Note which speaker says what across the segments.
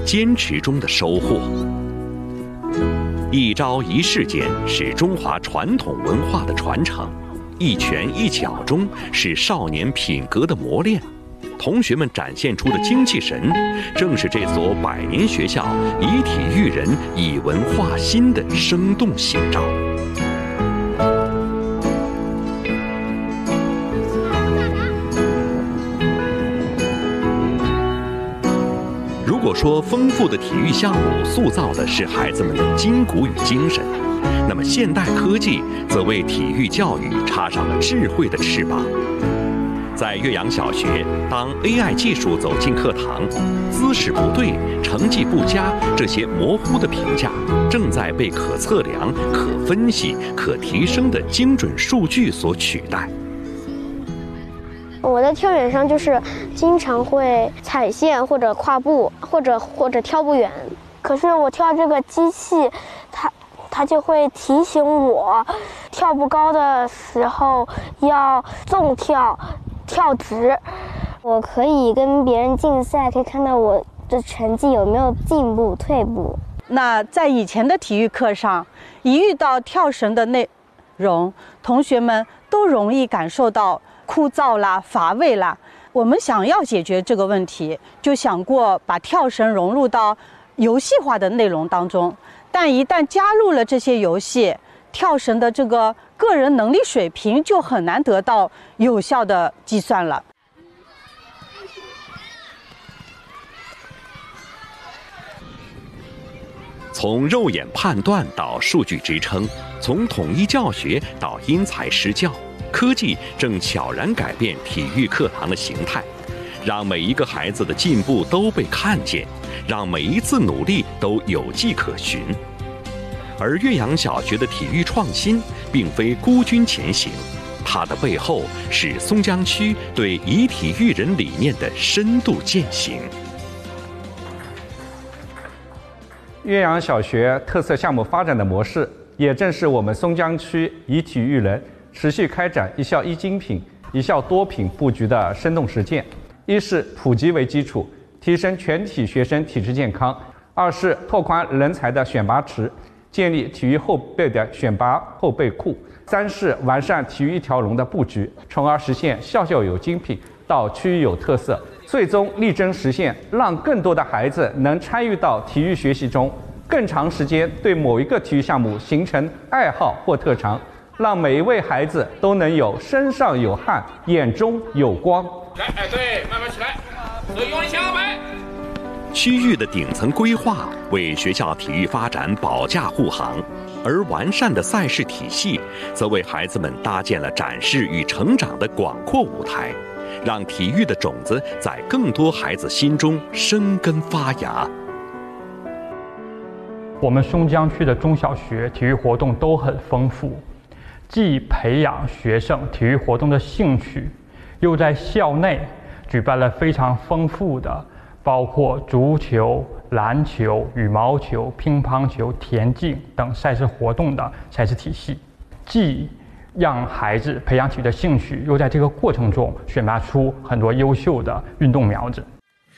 Speaker 1: 坚持中的收获。一招一式间是中华传统文化的传承，一拳一脚中是少年品格的磨练。同学们展现出的精气神，正是这所100年学校以体育人、以文化心的生动写照。如果说丰富的体育项目塑造的是孩子们的筋骨与精神，那么现代科技则为体育教育插上了智慧的翅膀。在岳阳小学，当 AI 技术走进课堂，姿势不对、成绩不佳这些模糊的评价，正在被可测量、可分析、可提升的精准数据所取代。
Speaker 2: 我在跳远上就是经常会踩线或者跨步或者跳不远，可是我跳这个机器，它就会提醒我，跳不高的时候要纵跳。跳直，我可以跟别人竞赛，可以看到我的成绩有没有进步、退步。
Speaker 3: 那在以前的体育课上，一遇到跳绳的内容，同学们都容易感受到枯燥啦、乏味啦。我们想要解决这个问题，就想过把跳绳融入到游戏化的内容当中，但一旦加入了这些游戏，跳绳的这个个人能力水平就很难得到有效的计算了。
Speaker 1: 从肉眼判断到数据支撑，从统一教学到因材施教，科技正悄然改变体育课堂的形态，让每一个孩子的进步都被看见，让每一次努力都有迹可循。而岳阳小学的体育创新并非孤军前行，它的背后是松江区对以体育人理念的深度践行。
Speaker 4: 岳阳小学特色项目发展的模式，也正是我们松江区以体育人持续开展一校一精品、一校多品布局的生动实践。一是普及为基础，提升全体学生体质健康；二是拓宽人才的选拔池，建立体育后备的选拔后备库；三是完善体育一条龙的布局，从而实现校校有精品到区域有特色，最终力争实现让更多的孩子能参与到体育学习中，更长时间对某一个体育项目形成爱好或特长，让每一位孩子都能有身上有汗、眼中有光。
Speaker 5: 来，对，慢慢起来，所以用力向后摆。
Speaker 1: 区域的顶层规划为学校体育发展保驾护航，而完善的赛事体系则为孩子们搭建了展示与成长的广阔舞台，让体育的种子在更多孩子心中生根发芽。
Speaker 6: 我们松江区的中小学体育活动都很丰富，既培养学生体育活动的兴趣，又在校内举办了非常丰富的包括足球、篮球、羽毛球、乒乓球、田径等赛事活动的赛事体系，既让孩子培养体育的兴趣，又在这个过程中选拔出很多优秀的运动苗子。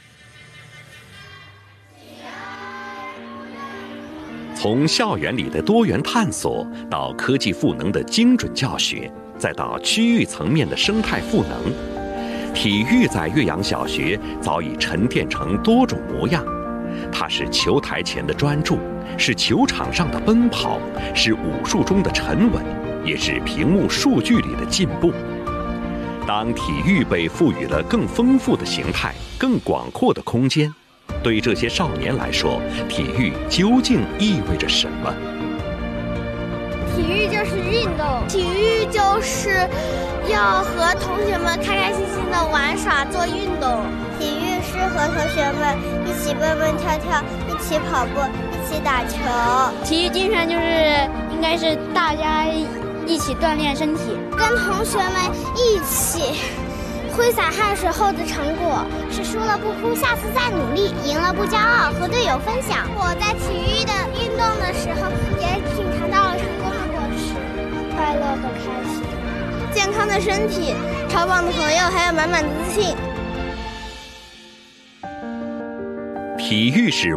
Speaker 1: 从校园里的多元探索，到科技赋能的精准教学，再到区域层面的生态赋能，体育在岳阳小学早已沉淀成多种模样。它是球台前的专注，是球场上的奔跑，是武术中的沉稳，也是屏幕数据里的进步。当体育被赋予了更丰富的形态、更广阔的空间，对这些少年来说，体育究竟意味着什么？
Speaker 2: 体育就是运动，体育就是要和同学们开开心心的玩耍做运动。体育是和同学们一起蹦蹦跳跳，一起跑步，一起打球。体育精神就是应该是大家一起锻炼身体，跟同学们一起挥洒汗水后的成果，是输了不哭，下次再努力，赢了不骄傲，和队友分享。我在体育的运动的时候，也品尝到了成功的果实，快乐和开心，健康的身体，超棒的朋友，还有满满的自信。
Speaker 1: 体育是